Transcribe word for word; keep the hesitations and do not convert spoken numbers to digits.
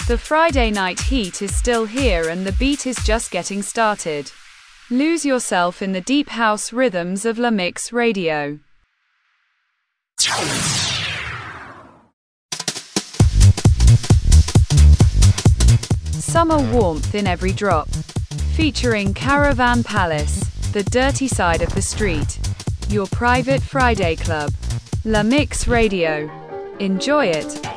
The Friday night heat is still here and the beat is just getting started. Lose yourself in the deep house rhythms of La Mix Radio. Summer warmth in every drop. Featuring Caravan Palace, the dirty side of the street. Your private Friday club. La Mix Radio. Enjoy it.